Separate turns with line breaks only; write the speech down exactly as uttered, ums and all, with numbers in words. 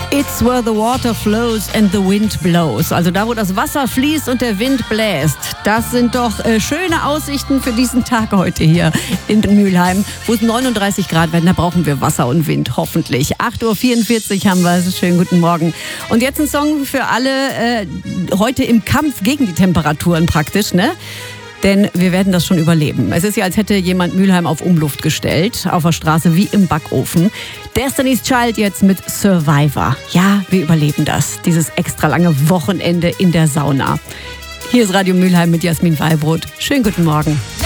It's where the water flows and the wind blows. Also da, wo das Wasser fließt und der Wind bläst. Das sind doch äh, schöne Aussichten für diesen Tag heute hier in Mülheim, wo es neununddreißig Grad werden. Da brauchen wir Wasser und Wind, hoffentlich. acht Uhr vierundvierzig haben wir. Schönen guten Morgen. Und jetzt ein Song für alle äh, heute im Kampf gegen die Temperaturen praktisch, ne? Denn wir werden das schon überleben. Es ist ja, als hätte jemand Mülheim auf Umluft gestellt, auf der Straße wie im Backofen. Destiny's Child jetzt mit Survivor. Ja, wir überleben das. Dieses extra lange Wochenende in der Sauna. Hier ist Radio Mülheim mit Jasmin Wallbrot. Schönen guten Morgen.